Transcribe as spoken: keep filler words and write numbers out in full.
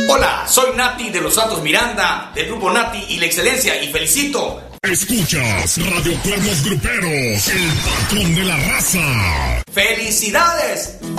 Hola, soy Nati de los Santos Miranda, del grupo Nati y la Excelencia, y felicito. Escuchas Radio Cuernos Gruperos, el patrón de la raza. ¡Felicidades!